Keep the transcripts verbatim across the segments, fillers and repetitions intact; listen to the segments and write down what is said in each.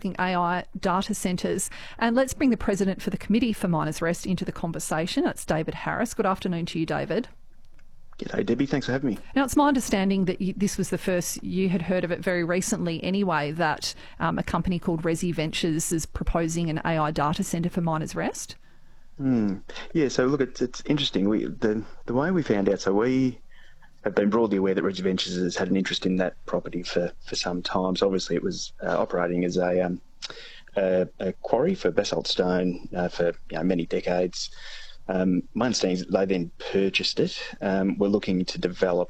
talking A I data centres. And let's bring the President for the Committee for Miners Rest into the conversation. It's David Harris. Good afternoon to you, David. G'day, Debbie. Thanks for having me. Now, it's my understanding that you, this was the first, you had heard of it very recently anyway, that um, a company called Resi Ventures is proposing an A I data centre for Miners Rest. Mm. Yeah, so look, it's, it's interesting. We, the, the way we found out, so we have been broadly aware that Resi Ventures has had an interest in that property for, for some time. So obviously it was uh, operating as a, um, a, a quarry for basalt stone uh, for you know, many decades. Um, my understanding is that they then purchased it. Um, we're looking to develop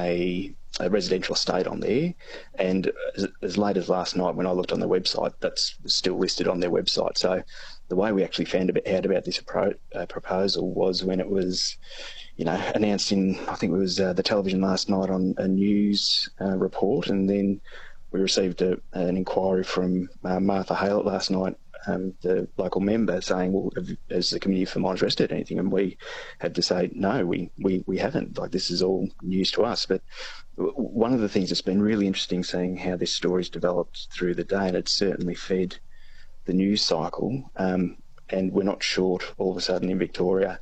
a, a residential estate on there, and as, as late as last night when I looked on their website, that's still listed on their website. So the way we actually found out about this appro uh, proposal was when it was, you know, announced in, I think it was uh, the television last night on a news uh, report, and then we received a, an inquiry from uh, Martha Hale last night, Um, the local member, saying, well, have, has the Committee for Miners Rest anything? And we had to say, no, we, we, we haven't. Like, this is all news to us. But one of the things that's been really interesting, seeing how this story's developed through the day, and it's certainly fed the news cycle, um, and we're not short all of a sudden in Victoria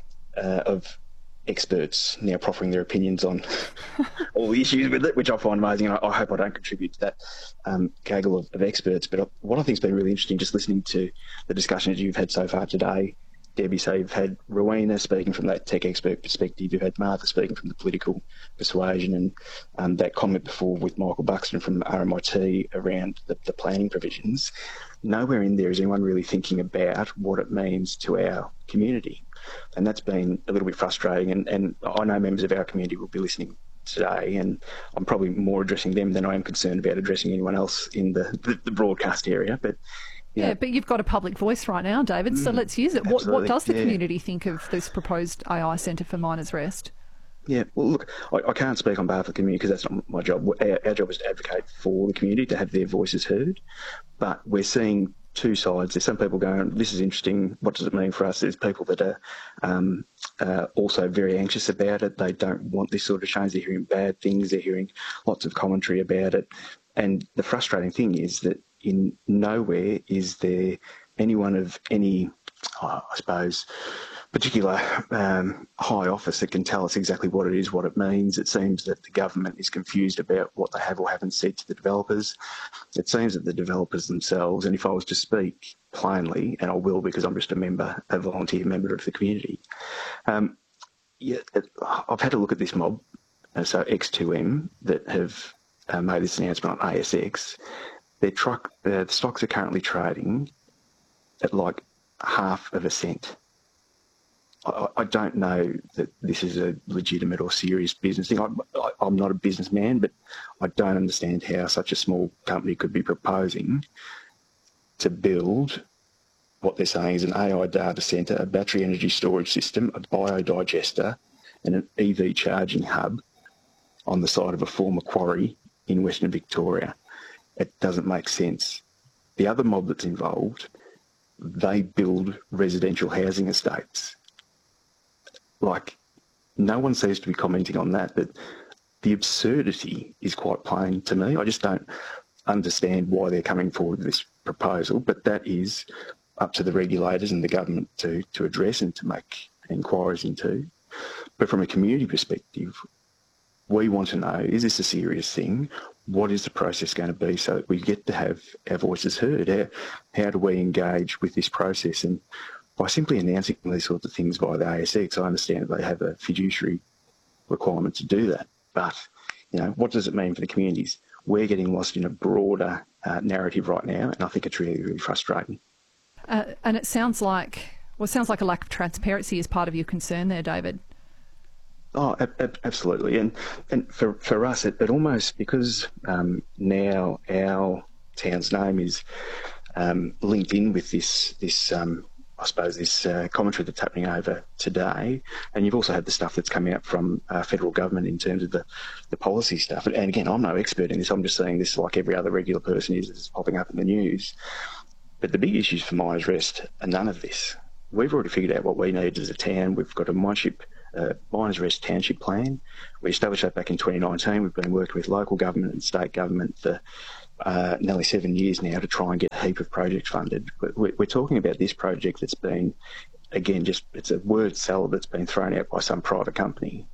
uh, of experts now proffering their opinions on all the issues with it, which I find amazing. And I, I hope I don't contribute to that um, gaggle of, of experts. But what I think has been really interesting, just listening to the discussions you've had so far today, Debbie, so you've had Rowena speaking from that tech expert perspective, you've had Martha speaking from the political persuasion, and um, that comment before with Michael Buxton from R M I T around the, the planning provisions. Nowhere in there is anyone really thinking about what it means to our community. And that's been a little bit frustrating. And, and I know members of our community will be listening today, and I'm probably more addressing them than I am concerned about addressing anyone else in the, the, the broadcast area. But yeah. yeah, but you've got a public voice right now, David, so mm, let's use it. What, what does the yeah. community think of this proposed A I centre for Miners Rest? Yeah, well, look, I, I can't speak on behalf of the community because that's not my job. Our, our job is to advocate for the community, to have their voices heard. But we're seeing two sides. There's some people going, this is interesting, what does it mean for us? There's people that are um, uh, also very anxious about it. They don't want this sort of change. They're hearing bad things. They're hearing lots of commentary about it. And the frustrating thing is that in nowhere is there anyone of any, oh, I suppose, particular um, high office that can tell us exactly what it is, what it means. It seems that the government is confused about what they have or haven't said to the developers. It seems that the developers themselves, and if I was to speak plainly, and I will because I'm just a member, a volunteer member of the community, um, yeah, it, I've had a look at this mob, uh, so X two M, that have uh, made this announcement on A S X. Their truck, uh, the stocks are currently trading at like half of a cent. I, I don't know that this is a legitimate or serious business thing. I, I, I'm not a businessman, but I don't understand how such a small company could be proposing to build what they're saying is an A I data centre, a battery energy storage system, a biodigester, and an E V charging hub on the side of a former quarry in Western Victoria. It doesn't make sense. The other mob that's involved, they build residential housing estates. Like, no one seems to be commenting on that, but the absurdity is quite plain to me. I just don't understand why they're coming forward with this proposal, but that is up to the regulators and the government to, to address and to make inquiries into. But from a community perspective, we want to know, is this a serious thing? What is the process going to be so that we get to have our voices heard? How, how do we engage with this process? And by simply announcing these sorts of things via the A S X, I understand that they have a fiduciary requirement to do that. But, you know, what does it mean for the communities? We're getting lost in a broader uh, narrative right now, and I think it's really, really frustrating. Uh, and it sounds like, well, it sounds like a lack of transparency is part of your concern there, David. Oh, ab ab absolutely. And and for, for us, it, it almost, because um, now our town's name is um, linked in with this, this um, I suppose, this uh, commentary that's happening over today, and you've also had the stuff that's coming out from uh, federal government in terms of the, the policy stuff. And again, I'm no expert in this. I'm just saying this like every other regular person is, is popping up in the news. But the big issues for Miners Rest are none of this. We've already figured out what we need as a town. We've got a minesweep uh, Miners Rest Township Plan. We established that back in twenty nineteen. We've been working with local government and state government for uh, nearly seven years now to try and get a heap of projects funded. We're, we're talking about this project that's been, again, just it's a word salad that's been thrown out by some private company.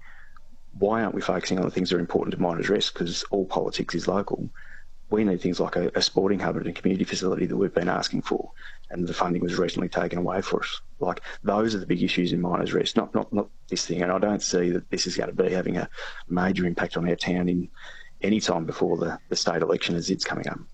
Why aren't we focusing on the things that are important to Miners Rest? Because all politics is local. We need things like a, a sporting hub and a community facility that we've been asking for, and the funding was recently taken away for us. Like, those are the big issues in Miners Rest, not not not this thing. And I don't see that this is going to be having a major impact on our town in any time before the, the state election as it's coming up.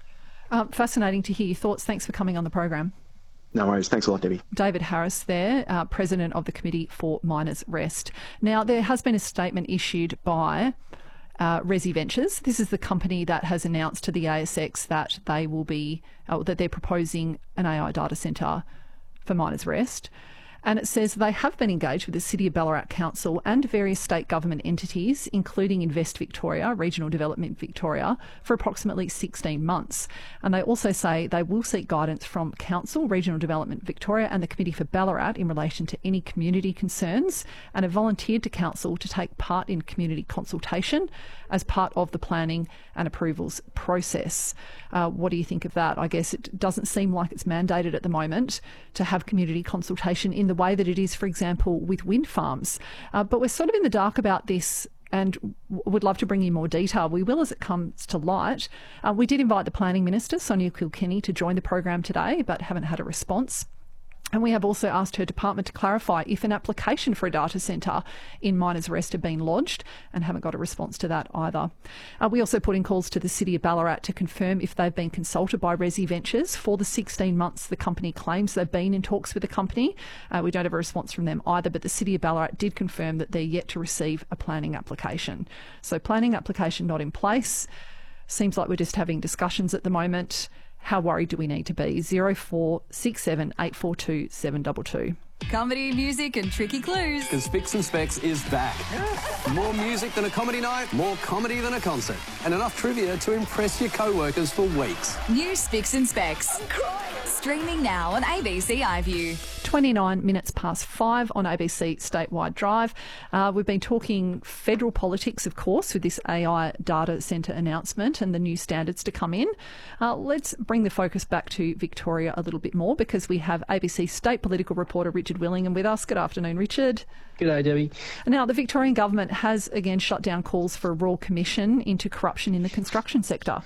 Um, fascinating to hear your thoughts. Thanks for coming on the program. No worries. Thanks a lot, Debbie. David Harris there, uh, President of the Committee for Miners Rest. Now, there has been a statement issued by Uh, Resi Ventures. This is the company that has announced to the A S X that they will be, uh, that they're proposing an A I data centre for Miners Rest. And it says they have been engaged with the City of Ballarat Council and various state government entities, including Invest Victoria, Regional Development Victoria, for approximately sixteen months. And they also say they will seek guidance from Council, Regional Development Victoria and the Committee for Ballarat in relation to any community concerns, and have volunteered to Council to take part in community consultation as part of the planning and approvals process. Uh, what do you think of that? I guess it doesn't seem like it's mandated at the moment to have community consultation in the way that it is, for example, with wind farms. Uh, but we're sort of in the dark about this and would love to bring you more detail. We will as it comes to light. Uh, we did invite the Planning Minister, Sonia Kilkenny, to join the program today, but haven't had a response. And we have also asked her department to clarify if an application for a data centre in Miners Rest had been lodged, and haven't got a response to that either. Uh, we also put in calls to the City of Ballarat to confirm if they've been consulted by Resi Ventures for the sixteen months the company claims they've been in talks with the company. Uh, we don't have a response from them either, but the City of Ballarat did confirm that they're yet to receive a planning application. So planning application not in place. Seems like we're just having discussions at the moment. How worried do we need to be? zero four six seven eight four two seven two two. Comedy, music and tricky clues. Because Spicks and Specs is back. More music than a comedy night, more comedy than a concert, and enough trivia to impress your co-workers for weeks. New Spicks and Specs. Streaming now on A B C iView. twenty-nine minutes past five on A B C Statewide Drive. Uh, we've been talking federal politics, of course, with this A I data centre announcement and the new standards to come in. Uh, let's bring the focus back to Victoria a little bit more, because we have A B C state political reporter Richard Willingham with us. Good afternoon, Richard. G'day, Debbie. Now, the Victorian government has again shut down calls for a royal commission into corruption in the construction sector.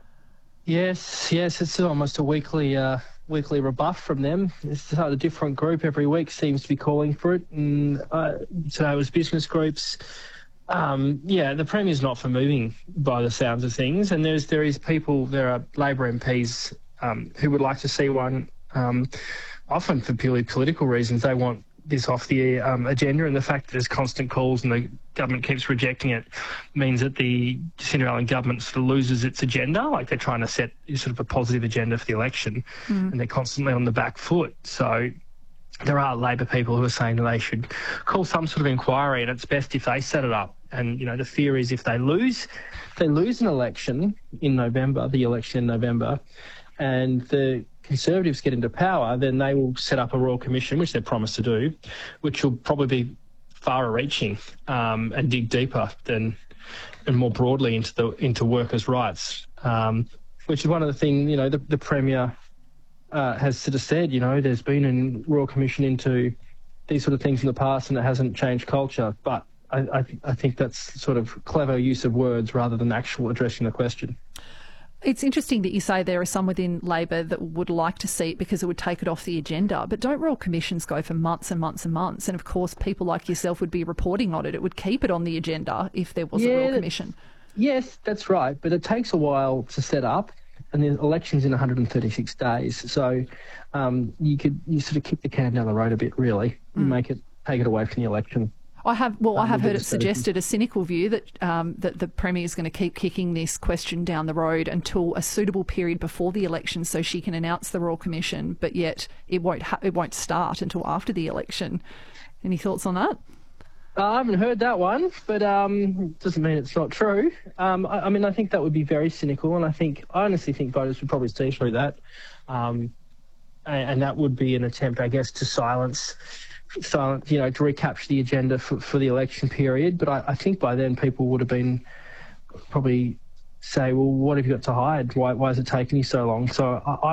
Yes, yes, it's almost a weekly uh, weekly rebuff from them. It's a different group every week seems to be calling for it. And uh, today it was business groups. Um, yeah, the Premier's not for moving by the sounds of things. And there's there is people, there are Labor M Ps um, who would like to see one, um, often for purely political reasons. They want this off the um, agenda, and the fact that there's constant calls and the government keeps rejecting it means that the Jacinda Ardern government sort of loses its agenda. Like, they're trying to set sort of a positive agenda for the election, mm. and they're constantly on the back foot. So there are Labor people who are saying that they should call some sort of inquiry, and it's best if they set it up. And, you know, the fear is if they lose, if they lose an election in November, the election in November, and the Conservatives get into power, then they will set up a Royal Commission, which they've promised to do, which will probably be far-reaching um, and dig deeper than and more broadly into the into workers' rights, um, which is one of the things, you know, the, the Premier uh, has sort of said, you know, there's been a Royal Commission into these sort of things in the past and it hasn't changed culture. But I, I, I think that's sort of clever use of words rather than actual addressing the question. It's interesting that you say there are some within Labor that would like to see it because it would take it off the agenda. But don't Royal Commissions go for months and months and months? And of course, people like yourself would be reporting on it. It would keep it on the agenda if there was yeah, a Royal Commission. Yes, that's right. But it takes a while to set up, and the election's in one hundred thirty-six days. So um, you could you sort of kick the can down the road a bit, really. You mm. make it take it away from the election. I have well, I have heard it suggested a cynical view that um, that the Premier is going to keep kicking this question down the road until a suitable period before the election, so she can announce the Royal Commission. But yet it won't ha- it won't start until after the election. Any thoughts on that? Uh, I haven't heard that one, but um, doesn't mean it's not true. Um, I, I mean, I think that would be very cynical, and I think I honestly think voters would probably see through that, um, and, and that would be an attempt, I guess, to silence silent, you know, to recapture the agenda for, for the election period. But I, I think by then people would have been probably say, well, what have you got to hide? Why, why is it taking you so long? So I,